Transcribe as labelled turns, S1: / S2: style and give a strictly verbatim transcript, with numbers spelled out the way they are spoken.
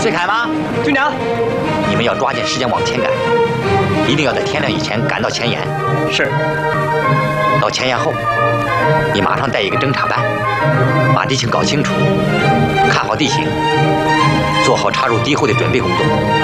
S1: 随凯吗？
S2: 军长，
S1: 你们要抓紧时间往前赶，一定要在天亮以前赶到前沿。
S2: 是。
S1: 到前沿后，你马上带一个侦察班，把地形搞清楚，看好地形，做好插入敌后的准备工作。